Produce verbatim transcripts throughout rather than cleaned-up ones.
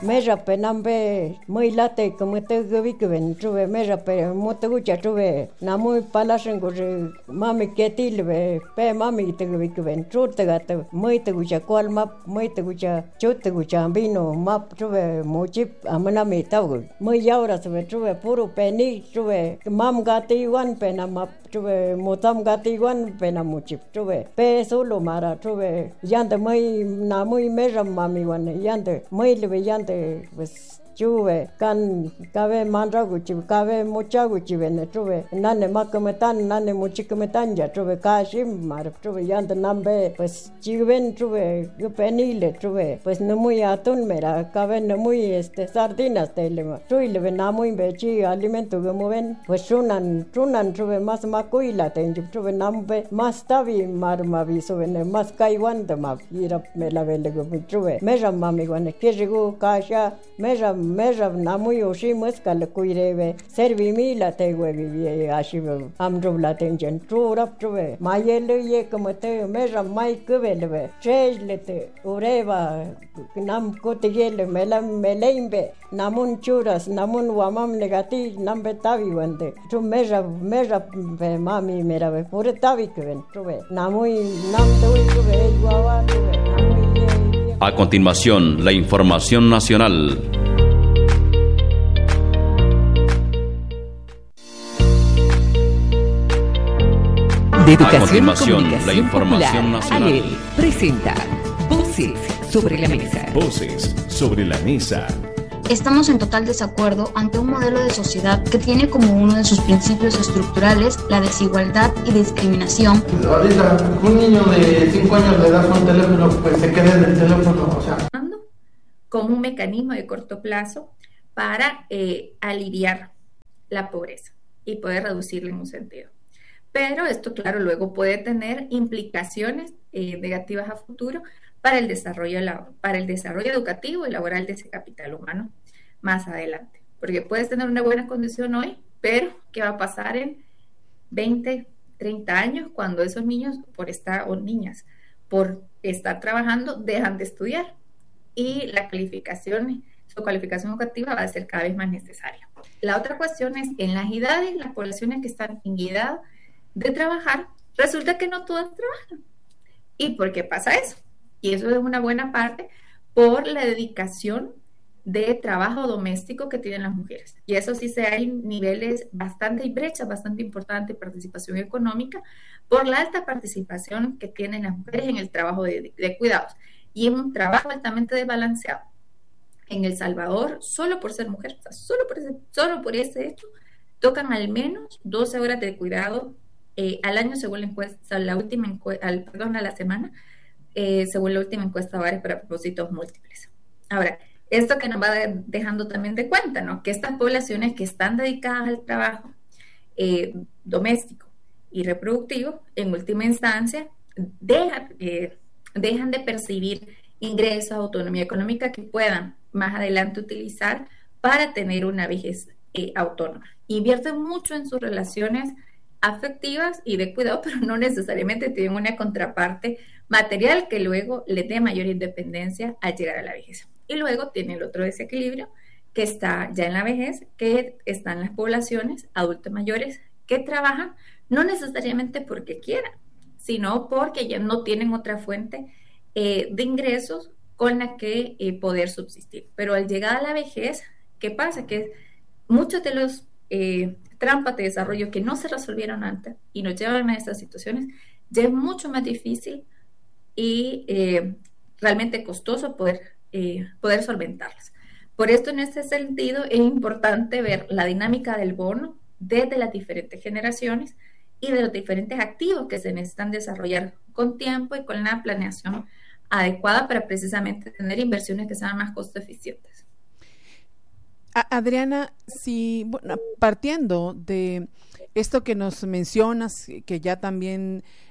me rape nambe muy late como te gabi que ven tuve me rape mote gucha tuve na muy palashen go mami que tilbe pe mami te gabi que ven chute gata muy te gucha cual map muy te gucha chute gucha vino map tuve mochip amana me tau muy yaura se tuve puro peni tuve mam gati wan pena map tuve motam gati wan pena mochip tuve pe solo mara tuve yande muy na muy me ram mami wan yande muy le yande pues chuve kan kave mandra guchi kave mocha guchi vene chuve nane makametan nane mochikametan ya chuve kashim mar chuve yand nambe pues chiven chuve penile chuve pues no muy atún mera kave no muy este sardinas telema chuile vena muy bechi alimento que mueven pues chunan chunan chuve más makuila ten chuve nambe más tavi mar maviso vene más kaiwan de ma ira me la vele chuve meja mami wane kejigu kasha meja meja namu yoshi muskal kuireve servi mi la te wevi ashiv amdro la tenjen trurap truve mayele ye kamate meja mai kuvelve treslete ureva nam kotigele melam melembe namun churas namun wamam negati nambe tavi wande tu meja meja mami merave pure tavi kven truve namu nam te truve guava truve. A continuación, la información nacional. De Educación a continuación, y Comunicación la información Popular, nacional. A L E presenta Voces sobre la Mesa. Voces sobre la Mesa. Estamos en total desacuerdo ante un modelo de sociedad que tiene como uno de sus principios estructurales la desigualdad y discriminación. Ahorita un niño de cinco años le das un teléfono, pues se queda en el teléfono, o sea. Como un mecanismo de corto plazo para eh, aliviar la pobreza y poder reducirla en un sentido. Pero esto, claro, luego puede tener implicaciones eh, negativas a futuro para el desarrollo para el desarrollo educativo y laboral de ese capital humano más adelante. Porque puedes tener una buena condición hoy, pero ¿qué va a pasar en veinte, treinta años cuando esos niños por estar, o niñas, por estar trabajando, dejan de estudiar? Y la calificación, su calificación educativa va a ser cada vez más necesaria. La otra cuestión es, en las edades, las poblaciones que están en edad de trabajar, resulta que no todas trabajan. ¿Y por qué pasa eso? Y eso es una buena parte por la dedicación de trabajo doméstico que tienen las mujeres. Y eso sí se hay niveles bastante, hay brechas bastante importantes de participación económica por la alta participación que tienen las mujeres en el trabajo de, de cuidados. Y es un trabajo altamente desbalanceado. En El Salvador, solo por ser mujer, o sea, solo por ese, solo por ese hecho, tocan al menos doce horas de cuidado eh, al año según la encuesta, la última encuesta, al, perdón, a la semana, eh, según la última encuesta Vares para propósitos múltiples. Ahora, esto que nos va de, dejando también de cuenta, ¿no? Que estas poblaciones que están dedicadas al trabajo eh, doméstico y reproductivo, en última instancia, dejan, eh, dejan de percibir ingresos, autonomía económica que puedan más adelante utilizar para tener una vejez eh, autónoma. Invierten mucho en sus relaciones afectivas y de cuidado, pero no necesariamente tienen una contraparte material que luego les dé mayor independencia al llegar a la vejez. Y luego tiene el otro desequilibrio que está ya en la vejez, que están las poblaciones adultos mayores que trabajan no necesariamente porque quieran, sino porque ya no tienen otra fuente eh, de ingresos con la que eh, poder subsistir. Pero al llegar a la vejez, ¿qué pasa? Que muchos de los eh, trampas de desarrollo que no se resolvieron antes y nos llevan a estas situaciones, ya es mucho más difícil y eh, realmente costoso poder, eh, poder solventarlas. Por esto, en este sentido, es importante ver la dinámica del bono desde las diferentes generaciones y de los diferentes activos que se necesitan desarrollar con tiempo y con la planeación adecuada para precisamente tener inversiones que sean más costo eficientes. Adriana, si bueno, partiendo de esto que nos mencionas, que ya también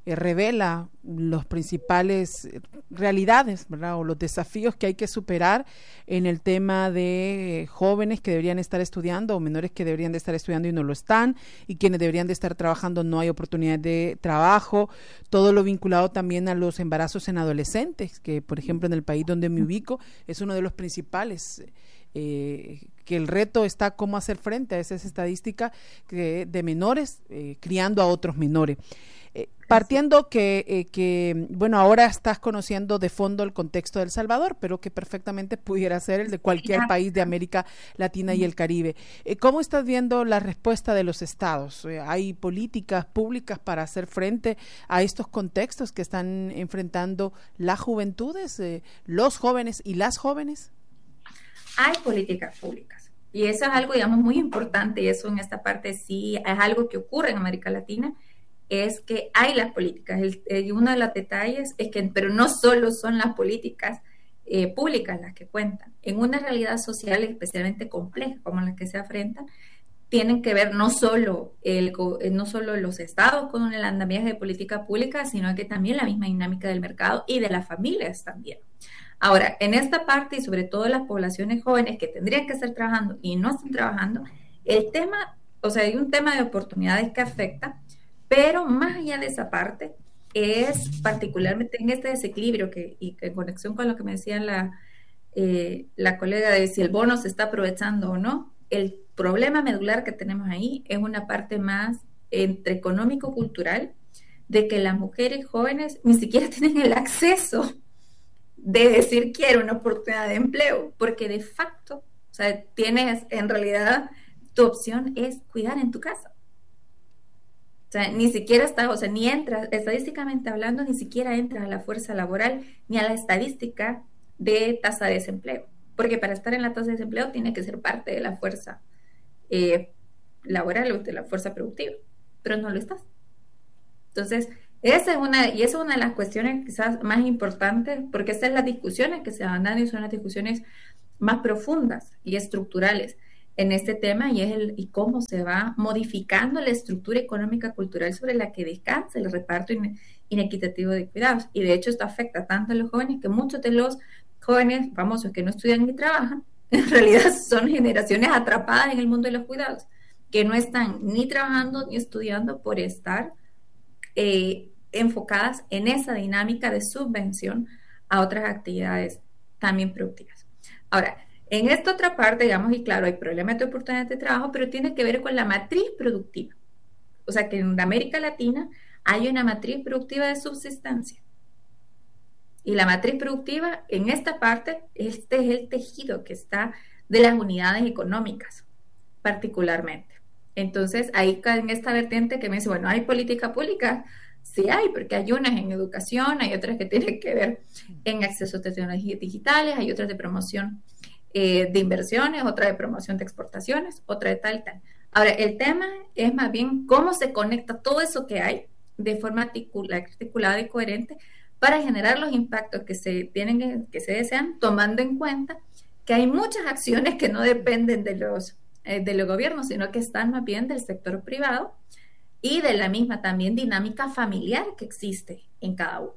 eh, revela los principales realidades, ¿verdad? O los desafíos que hay que superar en el tema de jóvenes que deberían estar estudiando o menores que deberían de estar estudiando y no lo están, y quienes deberían de estar trabajando no hay oportunidad de trabajo, todo lo vinculado también a los embarazos en adolescentes, que por ejemplo en el país donde me ubico es uno de los principales, eh, que el reto está cómo hacer frente a esas estadísticas que, de menores eh, criando a otros menores. Eh, partiendo que, eh, que, bueno, ahora estás conociendo de fondo el contexto de El Salvador, pero que perfectamente pudiera ser el de cualquier país de América Latina y el Caribe. Eh, ¿Cómo estás viendo la respuesta de los estados? Eh, ¿Hay políticas públicas para hacer frente a estos contextos que están enfrentando las juventudes, eh, los jóvenes y las jóvenes? Hay políticas públicas y eso es algo, digamos, muy importante, y eso en esta parte sí es algo que ocurre en América Latina, es que hay las políticas. El, el, uno de los detalles es que, pero no solo son las políticas eh, públicas las que cuentan. En una realidad social especialmente compleja como la que se afrentan, tienen que ver no solo, el, no solo los estados con el andamiaje de política pública, sino que también la misma dinámica del mercado y de las familias también. Ahora, en esta parte, y sobre todo las poblaciones jóvenes que tendrían que estar trabajando y no están trabajando, el tema, o sea, hay un tema de oportunidades que afecta, pero más allá de esa parte, es particularmente en este desequilibrio que, y en conexión con lo que me decía la, eh, la colega de si el bono se está aprovechando o no, el problema medular que tenemos ahí es una parte más entre económico-cultural, de que las mujeres jóvenes ni siquiera tienen el acceso de decir quiero una oportunidad de empleo, porque de facto, o sea, tienes en realidad, tu opción es cuidar en tu casa. O sea, ni siquiera está, o sea, ni entras, estadísticamente hablando, ni siquiera entras a la fuerza laboral, ni a la estadística de tasa de desempleo, porque para estar en la tasa de desempleo tiene que ser parte de la fuerza eh, laboral o de la fuerza productiva, pero no lo estás. Entonces, esa es una, y esa es una de las cuestiones quizás más importantes, porque estas son las discusiones que se van dando y son las discusiones más profundas y estructurales en este tema, y es el y cómo se va modificando la estructura económica cultural sobre la que descansa el reparto in, inequitativo de cuidados. Y de hecho esto afecta tanto a los jóvenes, que muchos de los jóvenes famosos que no estudian ni trabajan, en realidad son generaciones atrapadas en el mundo de los cuidados, que no están ni trabajando ni estudiando por estar eh, enfocadas en esa dinámica de subvención a otras actividades también productivas. Ahora, en esta otra parte, digamos, y claro, hay problemas de oportunidades de trabajo, pero tiene que ver con la matriz productiva. O sea, que en América Latina hay una matriz productiva de subsistencia. Y la matriz productiva, en esta parte, este es el tejido que está de las unidades económicas, particularmente. Entonces, ahí en esta vertiente que me dice, bueno, ¿hay política pública? Sí hay, porque hay unas en educación, hay otras que tienen que ver en acceso a tecnologías digitales, hay otras de promoción eh, de inversiones, otra de promoción de exportaciones, otra de tal y tal. Ahora, el tema es más bien cómo se conecta todo eso que hay de forma articula, articulada y coherente para generar los impactos que se tienen, que se desean, tomando en cuenta que hay muchas acciones que no dependen de los, eh, de los gobiernos, sino que están más bien del sector privado y de la misma también dinámica familiar que existe en cada uno.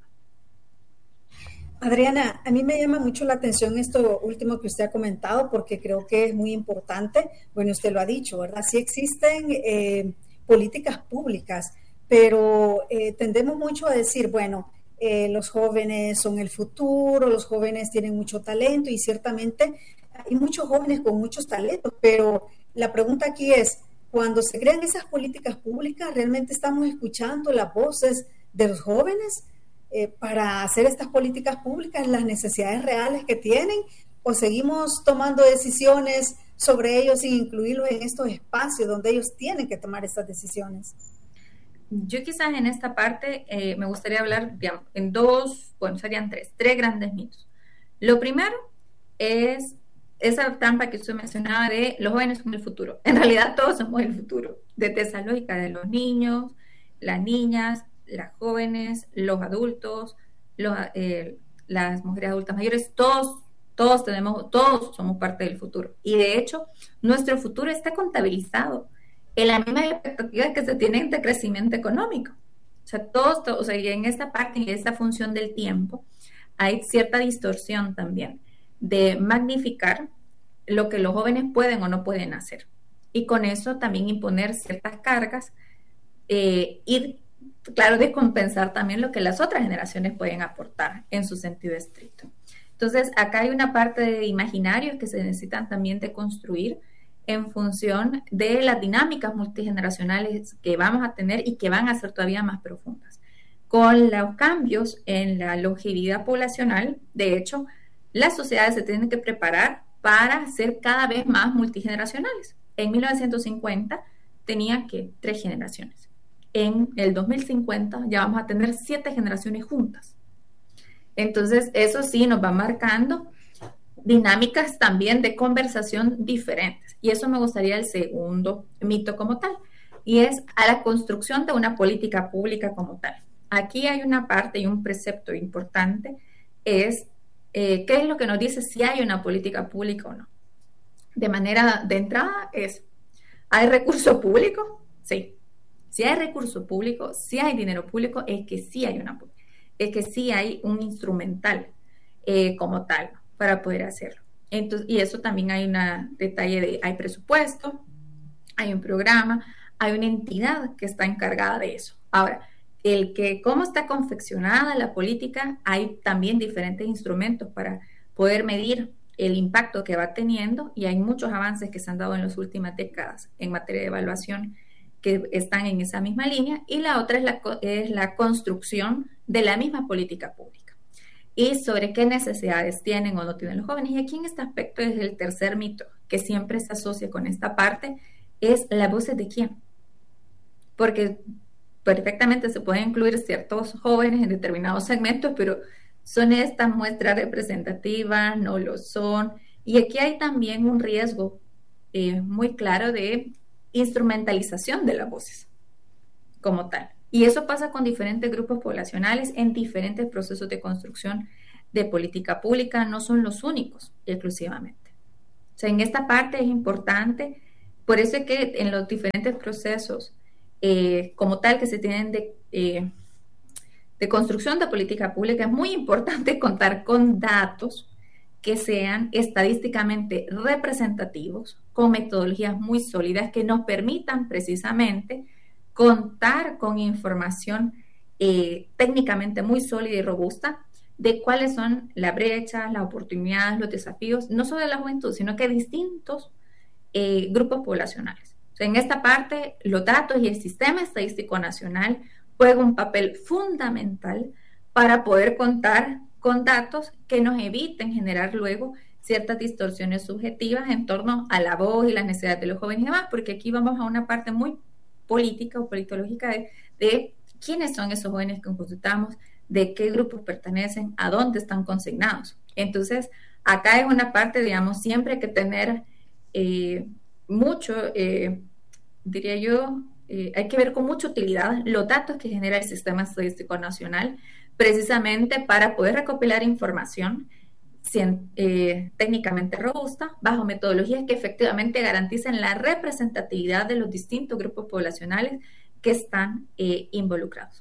Adriana, a mí me llama mucho la atención esto último que usted ha comentado, porque creo que es muy importante. Bueno, usted lo ha dicho, ¿verdad? Sí existen eh, políticas públicas, pero eh, tendemos mucho a decir, bueno, eh, los jóvenes son el futuro, los jóvenes tienen mucho talento, y ciertamente hay muchos jóvenes con muchos talentos, pero la pregunta aquí es, cuando se crean esas políticas públicas, ¿realmente estamos escuchando las voces de los jóvenes eh, para hacer estas políticas públicas, las necesidades reales que tienen? ¿O seguimos tomando decisiones sobre ellos sin incluirlos en estos espacios donde ellos tienen que tomar estas decisiones? Yo quizás en esta parte eh, me gustaría hablar, digamos, en dos, bueno, serían tres, tres grandes mitos. Lo primero es esa trampa que usted mencionaba de los jóvenes son el futuro. En realidad todos somos el futuro, desde esa lógica de los niños, las niñas, las jóvenes, los adultos, los, eh, las mujeres adultas mayores, todos, todos tenemos, todos somos parte del futuro. Y de hecho, nuestro futuro está contabilizado en la misma expectativa que se tienen de crecimiento económico. O sea, todos, todo, o sea, en esta parte, en esta función del tiempo, hay cierta distorsión también de magnificar lo que los jóvenes pueden o no pueden hacer. Y con eso también imponer ciertas cargas eh, y, claro, de compensar también lo que las otras generaciones pueden aportar en su sentido estricto. Entonces, acá hay una parte de imaginarios que se necesitan también de construir en función de las dinámicas multigeneracionales que vamos a tener y que van a ser todavía más profundas. Con los cambios en la longevidad poblacional, de hecho, las sociedades se tienen que preparar para ser cada vez más multigeneracionales. En mil novecientos cincuenta tenía que tres generaciones. En el dos mil cincuenta ya vamos a tener siete generaciones juntas. Entonces, eso sí nos va marcando dinámicas también de conversación diferentes. Y eso me gustaría el segundo mito como tal, y es a la construcción de una política pública como tal. Aquí hay una parte y un precepto importante, es eh, qué es lo que nos dice si hay una política pública o no. De manera de entrada es, ¿hay recurso público? Sí. Si hay recurso público, si hay dinero público, es que sí hay una es que sí hay un instrumental eh, como tal para poder hacerlo. Entonces, y eso también hay un detalle de, hay presupuesto, hay un programa, hay una entidad que está encargada de eso. Ahora, el que cómo está confeccionada la política, hay también diferentes instrumentos para poder medir el impacto que va teniendo, y hay muchos avances que se han dado en las últimas décadas en materia de evaluación que están en esa misma línea, y la otra es la, es la construcción de la misma política pública y sobre qué necesidades tienen o no tienen los jóvenes. Y aquí en este aspecto es el tercer mito que siempre se asocia con esta parte, es la voz de quién, porque perfectamente se pueden incluir ciertos jóvenes en determinados segmentos, pero ¿son estas muestras representativas? No lo son. Y aquí hay también un riesgo eh, muy claro de instrumentalización de las voces como tal. Y eso pasa con diferentes grupos poblacionales en diferentes procesos de construcción de política pública, no son los únicos exclusivamente. O sea, en esta parte es importante, por eso es que en los diferentes procesos eh, como tal que se tienen de, eh, de construcción de política pública, es muy importante contar con datos que sean estadísticamente representativos, con metodologías muy sólidas que nos permitan precisamente contar con información eh, técnicamente muy sólida y robusta de cuáles son las brechas, las oportunidades, los desafíos, no solo de la juventud, sino que distintos eh, grupos poblacionales. O sea, en esta parte, los datos y el Sistema Estadístico Nacional juegan un papel fundamental para poder contar con datos que nos eviten generar luego ciertas distorsiones subjetivas en torno a la voz y las necesidades de los jóvenes y demás, porque aquí vamos a una parte muy política o politológica de, de quiénes son esos jóvenes que consultamos, de qué grupos pertenecen, a dónde están consignados. Entonces, acá es una parte, digamos, siempre hay que tener eh, mucho, eh, diría yo, eh, hay que ver con mucha utilidad los datos que genera el Sistema Estadístico Nacional, precisamente para poder recopilar información eh, técnicamente robusta, bajo metodologías que efectivamente garanticen la representatividad de los distintos grupos poblacionales que están eh, involucrados.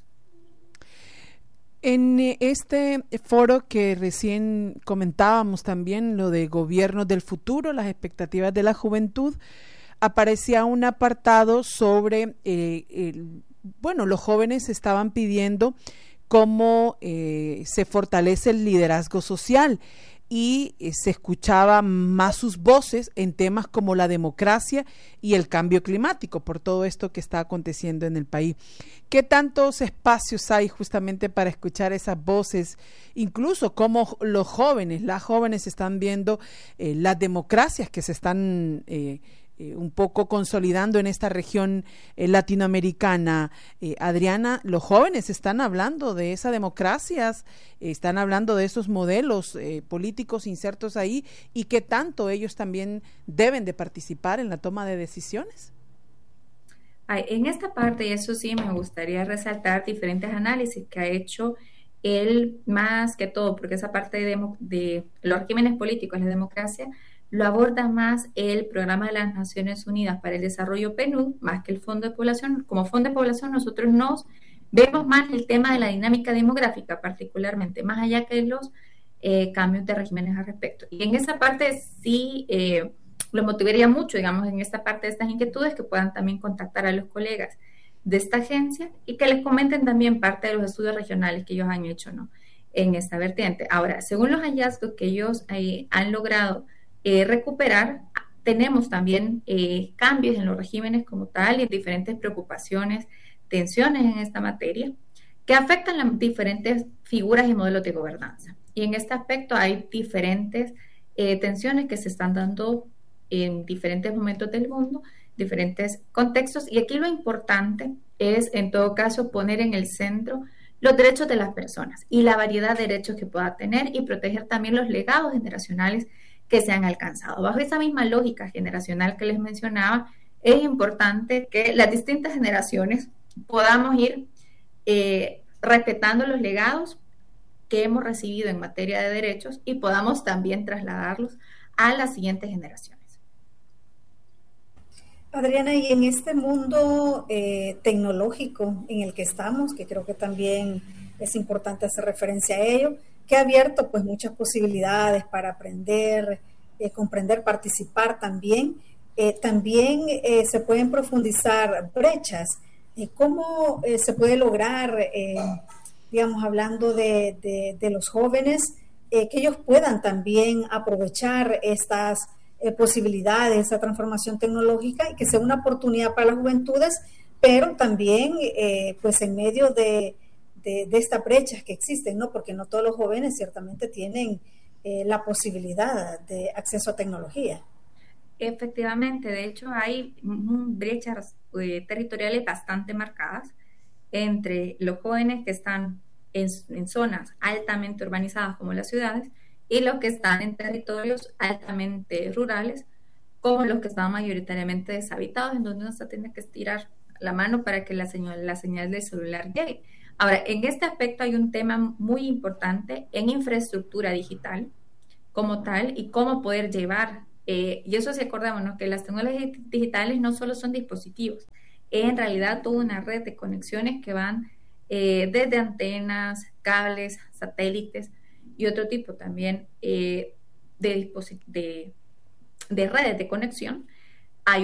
En este foro que recién comentábamos también, lo de gobiernos del futuro, las expectativas de la juventud, aparecía un apartado sobre, eh, el, bueno, los jóvenes estaban pidiendo cómo eh, se fortalece el liderazgo social y eh, se escuchaba más sus voces en temas como la democracia y el cambio climático por todo esto que está aconteciendo en el país. ¿Qué tantos espacios hay justamente para escuchar esas voces? Incluso cómo los jóvenes, las jóvenes están viendo eh, las democracias que se están eh, Eh, un poco consolidando en esta región eh, latinoamericana. Eh, Adriana, los jóvenes están hablando de esas democracias, eh, están hablando de esos modelos eh, políticos insertos ahí, y qué tanto ellos también deben de participar en la toma de decisiones. Ay, en esta parte, y eso sí me gustaría resaltar diferentes análisis que ha hecho él, más que todo, porque esa parte de, de los regímenes políticos, la democracia, lo aborda más el Programa de las Naciones Unidas para el Desarrollo, P N U D, más que el Fondo de Población. Como Fondo de Población nosotros nos Vemos más el tema de la dinámica demográfica particularmente, más allá que los eh, cambios de regímenes al respecto. Y en esa parte sí eh, lo motivaría mucho, digamos, en esta parte de estas inquietudes, que puedan también contactar a los colegas de esta agencia y que les comenten también parte de los estudios regionales que ellos han hecho, ¿no?, en esta vertiente. Ahora, según los hallazgos que ellos eh, han logrado eh, recuperar, tenemos también eh, cambios en los regímenes como tal y en diferentes preocupaciones, tensiones en esta materia, que afectan las diferentes figuras y modelos de gobernanza. Y en este aspecto hay diferentes eh, tensiones que se están dando en diferentes momentos del mundo, diferentes contextos, y aquí lo importante es, en todo caso, poner en el centro los derechos de las personas y la variedad de derechos que pueda tener y proteger también los legados generacionales que se han alcanzado. Bajo esa misma lógica generacional que les mencionaba, es importante que las distintas generaciones podamos ir eh, respetando los legados que hemos recibido en materia de derechos y podamos también trasladarlos a las siguientes generaciones. Adriana, y en este mundo eh, tecnológico en el que estamos, que creo que también es importante hacer referencia a ello, que ha abierto pues muchas posibilidades para aprender, eh, comprender, participar también, eh, también eh, se pueden profundizar brechas. Eh, ¿Cómo eh, se puede lograr, eh, digamos, hablando de, de, de los jóvenes, eh, que ellos puedan también aprovechar estas Eh, posibilidades, esa transformación tecnológica, y que sea una oportunidad para las juventudes, pero también eh, pues en medio de, de, de estas brechas que existen, ¿no? Porque no todos los jóvenes ciertamente tienen eh, la posibilidad de acceso a tecnología. Efectivamente, de hecho hay mm, brechas eh, territoriales bastante marcadas entre los jóvenes que están en, en zonas altamente urbanizadas como las ciudades y los que están en territorios altamente rurales, como los que están mayoritariamente deshabitados, en donde uno se tiene que estirar la mano para que la señal, la señal del celular llegue. Ahora, en este aspecto hay un tema muy importante en infraestructura digital como tal y cómo poder llevar, eh, y eso sí, acordémonos que las tecnologías digitales no solo son dispositivos, es en realidad toda una red de conexiones que van eh, desde antenas, cables, satélites, y otro tipo también eh, de, de, de redes de conexión